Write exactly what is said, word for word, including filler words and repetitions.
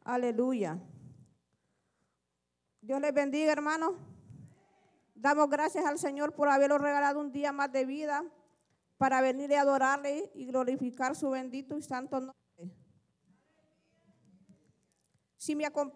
Aleluya. Dios les bendiga, hermanos. Damos gracias al Señor por habernos regalado un día más de vida para venir a adorarle y glorificar su bendito y santo nombre. Si me acompañan.